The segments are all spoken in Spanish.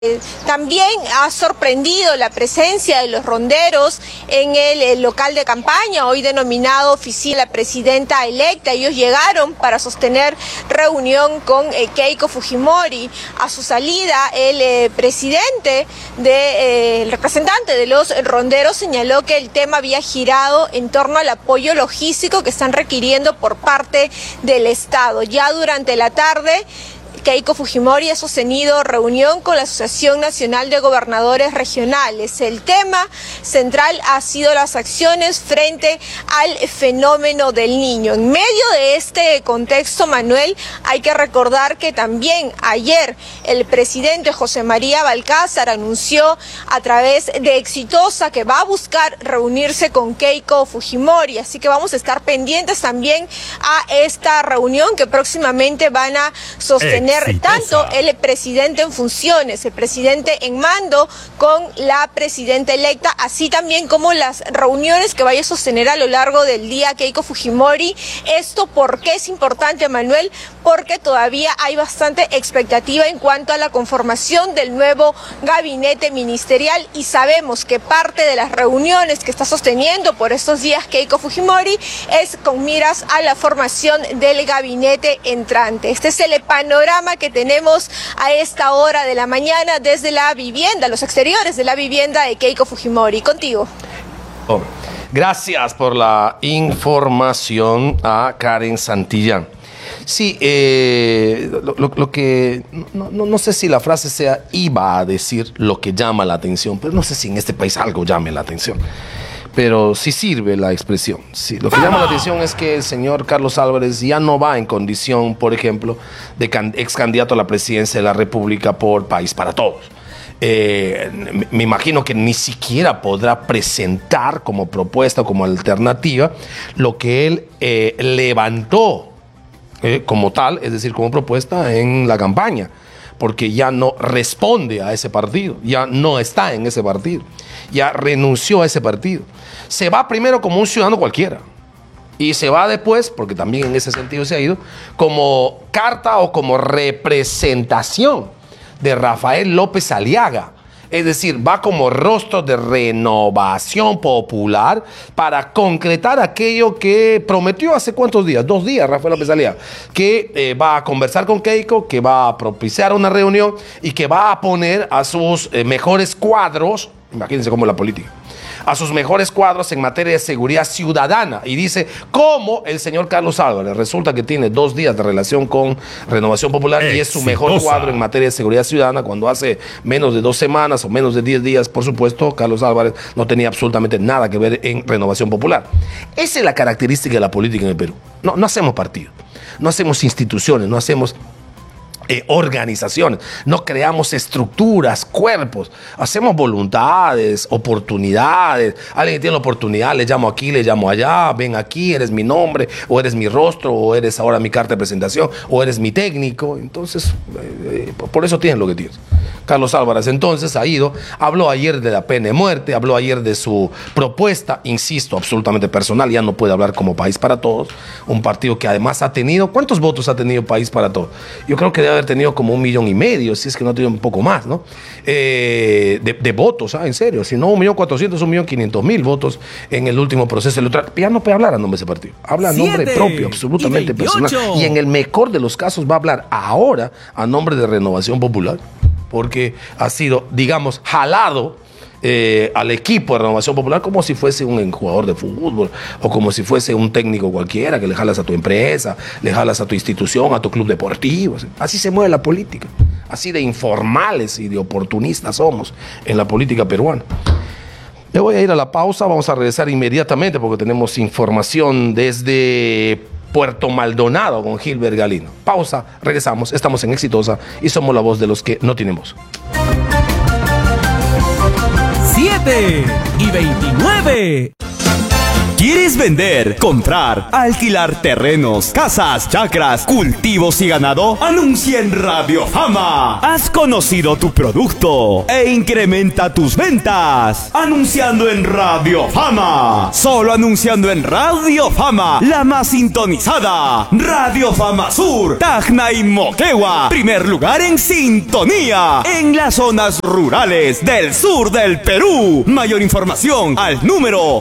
También ha sorprendido la presencia de los ronderos en el local de campaña, hoy denominado Oficina de la Presidenta Electa. Ellos llegaron para sostener reunión con Keiko Fujimori. A su salida, el representante de los ronderos señaló que el tema había girado en torno al apoyo logístico que están requiriendo por parte del Estado. Ya durante la tarde, Keiko Fujimori ha sostenido reunión con la Asociación Nacional de Gobernadores Regionales. El tema central ha sido las acciones frente al fenómeno del Niño. En medio de este contexto, Manuel, hay que recordar que también ayer el presidente José María Balcázar anunció a través de Exitosa que va a buscar reunirse con Keiko Fujimori. Así que vamos a estar pendientes también a esta reunión que próximamente van a sostener tanto el presidente en funciones, el presidente en mando con la presidenta electa, así también como las reuniones que vaya a sostener a lo largo del día Keiko Fujimori. ¿Esto por qué es importante, Manuel? Porque todavía hay bastante expectativa en cuanto a la conformación del nuevo gabinete ministerial y sabemos que parte de las reuniones que está sosteniendo por estos días Keiko Fujimori es con miras a la formación del gabinete entrante. Este es el panorama que tenemos a esta hora de la mañana desde la vivienda, los exteriores de la vivienda de Keiko Fujimori. Contigo. Gracias por la información a Karen Santillán. Sí, lo que no sé si la frase sea iba a decir lo que llama la atención, pero no sé si en este país algo llame la atención. Pero sí sirve la expresión. Sí, lo que llama la atención es que el señor Carlos Álvarez ya no va en condición, por ejemplo, de ex candidato a la presidencia de la República por País para Todos. Me imagino que ni siquiera podrá presentar como propuesta, como alternativa, lo que él levantó como tal, es decir, como propuesta en la campaña, porque ya no responde a ese partido, ya no está en ese partido, ya renunció a ese partido. Se va primero como un ciudadano cualquiera y se va después, porque también en ese sentido se ha ido, como carta o como representación de Rafael López Aliaga. Es decir, va como rostro de Renovación Popular para concretar aquello que prometió hace ¿cuántos días? 2 días, Rafael López Aliaga, que va a conversar con Keiko, que va a propiciar una reunión y que va a poner a sus mejores cuadros, imagínense cómo es la política, a sus mejores cuadros en materia de seguridad ciudadana. Y dice, ¿cómo el señor Carlos Álvarez resulta que tiene 2 días de relación con Renovación Popular y es su mejor cuadro en materia de seguridad ciudadana, cuando hace menos de 2 semanas o menos de 10 días, por supuesto, Carlos Álvarez no tenía absolutamente nada que ver en Renovación Popular? Esa es la característica de la política en el Perú. No hacemos partidos, no hacemos instituciones, no hacemos organizaciones, no creamos estructuras, cuerpos, hacemos voluntades, oportunidades. Alguien tiene la oportunidad, le llamo aquí, le llamo allá, ven aquí, eres mi nombre, o eres mi rostro, o eres ahora mi carta de presentación, o eres mi técnico. Entonces, por eso tienes lo que tienes. Carlos Álvarez entonces ha ido, habló ayer de la pena de muerte, habló ayer de su propuesta, insisto, absolutamente personal, ya no puede hablar como País para Todos, un partido que además ha tenido, ¿cuántos votos ha tenido País para Todos? Yo creo que debe haber tenido como 1,5 millones, si es que no ha tenido un poco más, ¿no? De votos, en serio, si no 1.400.000, 1.500.000 votos en el último proceso electoral. Ya no puede hablar a nombre de ese partido, habla a nombre propio, absolutamente personal, y en el mejor de los casos va a hablar ahora a nombre de Renovación Popular, porque ha sido, digamos, jalado al equipo de Renovación Popular como si fuese un jugador de fútbol o como si fuese un técnico cualquiera que le jalas a tu empresa, le jalas a tu institución, a tu club deportivo. Así se mueve la política, así de informales y de oportunistas somos en la política peruana. Me voy a ir a la pausa, vamos a regresar inmediatamente porque tenemos información desde Puerto Maldonado con Gilbert Galino. Pausa, regresamos, estamos en Exitosa y somos la voz de los que no tienen voz. 7:29. ¿Quieres vender, comprar, alquilar terrenos, casas, chacras, cultivos y ganado? Anuncia en Radio Fama. Has conocido tu producto e incrementa tus ventas. Anunciando en Radio Fama. Solo anunciando en Radio Fama, la más sintonizada. Radio Fama Sur, Tacna y Moquegua. Primer lugar en sintonía en las zonas rurales del sur del Perú. Mayor información al número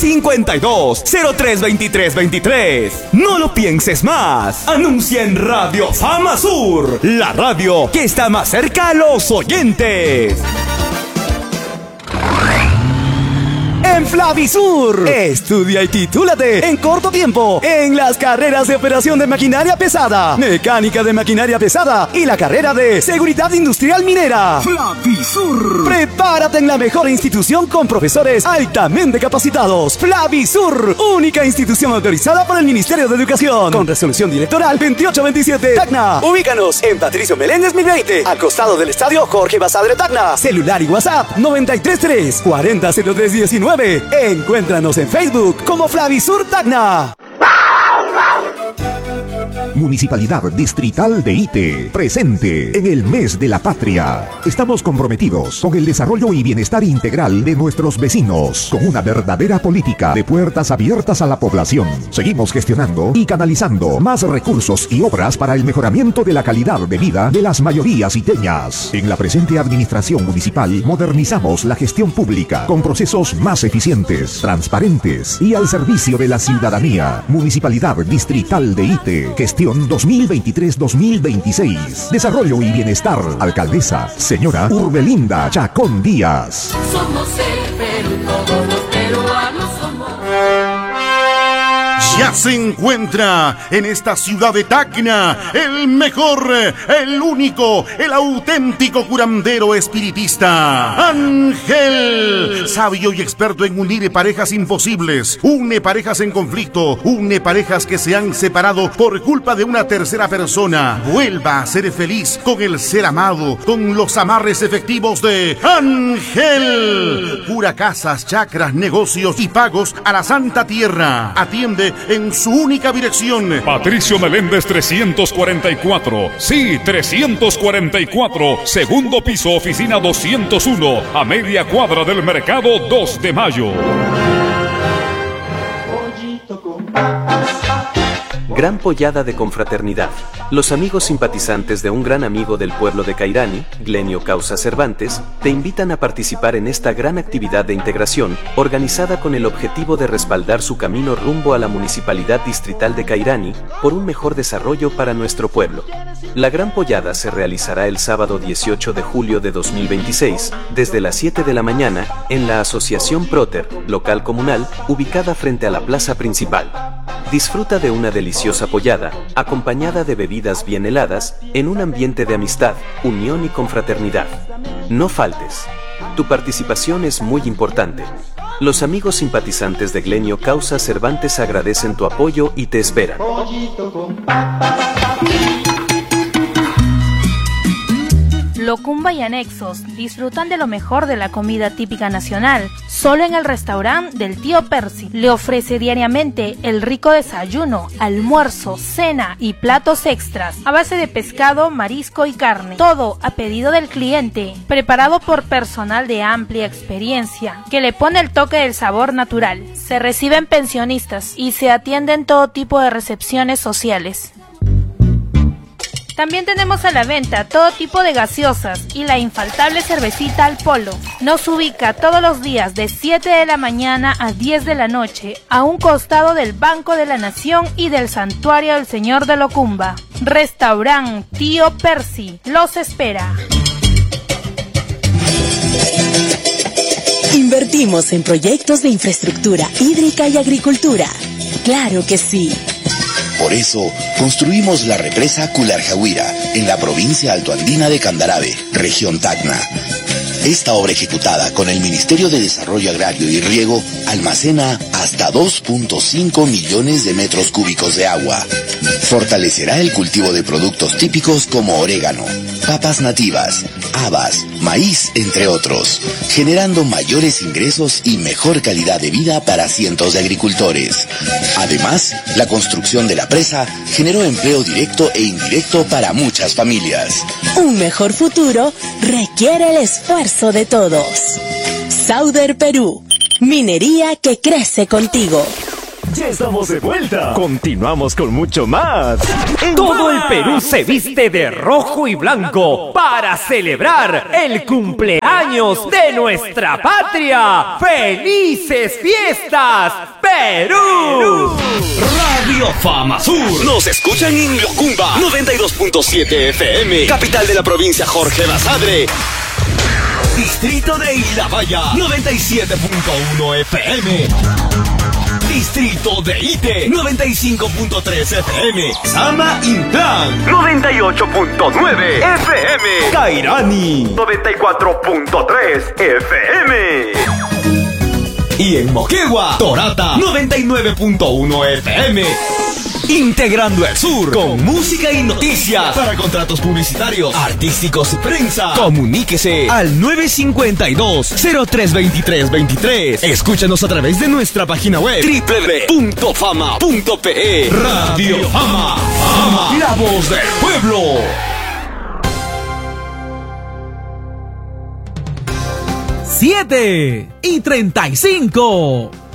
952-032323. No lo pienses más. Anuncia en Radio Fama Sur, la radio que está más cerca a los oyentes. En Flavisur, estudia y titúlate en corto tiempo en las carreras de operación de maquinaria pesada, mecánica de maquinaria pesada y la carrera de seguridad industrial minera. Flavisur. Prepárate en la mejor institución con profesores altamente capacitados. Flavisur, única institución autorizada por el Ministerio de Educación, con resolución directoral 2827. Tacna. Ubícanos en Patricio Meléndez 1020, al costado del estadio Jorge Basadre Tacna. Celular y WhatsApp 933 400319. Encuéntranos en Facebook como Flavisur Tacna. Municipalidad Distrital de Ite, presente en el Mes de la Patria. Estamos comprometidos con el desarrollo y bienestar integral de nuestros vecinos, con una verdadera política de puertas abiertas a la población. Seguimos gestionando y canalizando más recursos y obras para el mejoramiento de la calidad de vida de las mayorías iteñas. En la presente administración municipal modernizamos la gestión pública con procesos más eficientes, transparentes y al servicio de la ciudadanía. Municipalidad Distrital de Ite, gestión 2023-2026. Desarrollo y bienestar. Alcaldesa, señora Urbelinda Chacón Díaz. Somos el Perú, todos los peruanos somos. Ya se encuentra en esta ciudad de Tacna el mejor, el único, el auténtico curandero espiritista, Ángel, sabio y experto en unir parejas imposibles, une parejas en conflicto, une parejas que se han separado por culpa de una tercera persona. Vuelva a ser feliz con el ser amado, con los amarres efectivos de Ángel. Cura casas, chacras, negocios y pagos a la Santa Tierra. Atiende en su única dirección. Patricio Meléndez 344. Sí, 344. Segundo piso, oficina 201. A media cuadra del mercado 2 de mayo. Gran pollada de confraternidad. Los amigos simpatizantes de un gran amigo del pueblo de Cairani, Glenio Causa Cervantes, te invitan a participar en esta gran actividad de integración, organizada con el objetivo de respaldar su camino rumbo a la Municipalidad Distrital de Cairani, por un mejor desarrollo para nuestro pueblo. La gran pollada se realizará el sábado 18 de julio de 2026, desde las 7 de la mañana, en la Asociación Proter, local comunal, ubicada frente a la plaza principal. Disfruta de una deliciosa pollada, acompañada de bebidas bien heladas, en un ambiente de amistad, unión y confraternidad. No faltes. Tu participación es muy importante. Los amigos simpatizantes de Glenio Causa Cervantes agradecen tu apoyo y te esperan. Locumba y anexos disfrutan de lo mejor de la comida típica nacional, solo en el restaurante del tío Percy. Le ofrece diariamente el rico desayuno, almuerzo, cena y platos extras, a base de pescado, marisco y carne. Todo a pedido del cliente, preparado por personal de amplia experiencia, que le pone el toque del sabor natural. Se reciben pensionistas y se atienden todo tipo de recepciones sociales. También tenemos a la venta todo tipo de gaseosas y la infaltable cervecita al polo. Nos ubica todos los días de 7 de la mañana a 10 de la noche, a un costado del Banco de la Nación y del Santuario del Señor de Locumba. Restaurant Tío Percy los espera. Invertimos en proyectos de infraestructura hídrica y agricultura. ¡Claro que sí! Por eso, construimos la represa Cularjahuira, en la provincia altoandina de Candarave, región Tacna. Esta obra ejecutada con el Ministerio de Desarrollo Agrario y Riego almacena hasta 2.5 millones de metros cúbicos de agua. Fortalecerá el cultivo de productos típicos como orégano, papas nativas, habas, maíz, entre otros, generando mayores ingresos y mejor calidad de vida para cientos de agricultores. Además, la construcción de la presa generó empleo directo e indirecto para muchas familias. Un mejor futuro requiere el esfuerzo de todos. Sauder Perú, minería que crece contigo. Ya estamos de vuelta. Continuamos con mucho más. Todo el Perú se viste de rojo y blanco para celebrar el cumpleaños de nuestra patria. ¡Felices fiestas, Perú! Radio Fama Sur. Nos escuchan en Locumba 92.7 FM. Capital de la provincia Jorge Basadre. Distrito de Ilabaya 97.1 FM. Distrito de Ite 95.3 FM. Sama Intlan 98.9 FM. Cairani 94.3 FM. Y en Moquegua, Torata 99.1 FM. Integrando el sur con música y noticias. Para contratos publicitarios, artísticos y prensa, comuníquese al 952-032323. Escúchanos a través de nuestra página web www.fama.pe. Radio Fama, Fama, la voz del pueblo. 7:35.